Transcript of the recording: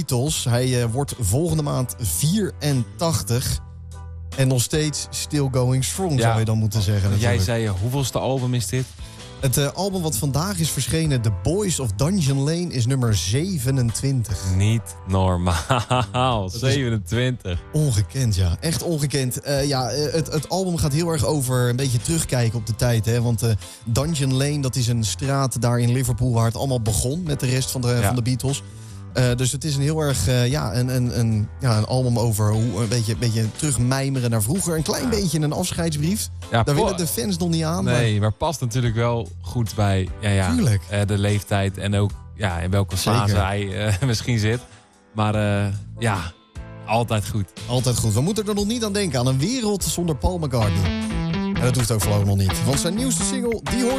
Beatles. Hij wordt volgende maand 84. En nog steeds still going strong, zou je dan moeten zeggen. Jij natuurlijk. zei, hoeveelste album is dit? Het album wat vandaag is verschenen, The Boys of Dungeon Lane, is nummer 27. Niet normaal. 27. Ongekend, ja. Echt ongekend. Het album gaat heel erg over een beetje terugkijken op de tijd. Hè? Want Dungeon Lane, dat is een straat daar in Liverpool waar het allemaal begon met de rest van de Beatles. Dus het is een heel erg een album over hoe een beetje terugmijmeren naar vroeger. Een klein beetje een afscheidsbrief. Ja, daar willen de fans nog niet aan. Nee, maar past natuurlijk wel goed bij de leeftijd en ook in welke fase hij misschien zit. Maar altijd goed. Altijd goed. We moeten er nog niet aan denken, aan een wereld zonder Paul McCartney. En dat hoeft ook voorlopig nog niet. Want zijn nieuwste single, die hoort